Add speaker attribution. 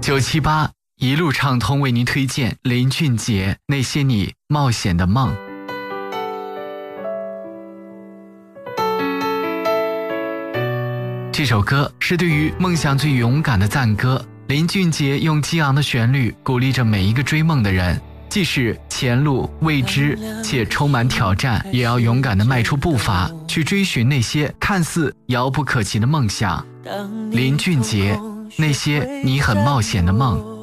Speaker 1: 978一路畅通为您推荐林俊杰那些你冒险的梦。这首歌是对于梦想最勇敢的赞歌，林俊杰用激昂的旋律鼓励着每一个追梦的人，即使前路未知且充满挑战，也要勇敢地迈出步伐，去追寻那些看似遥不可及的梦想。林俊杰，那些你很冒险的梦。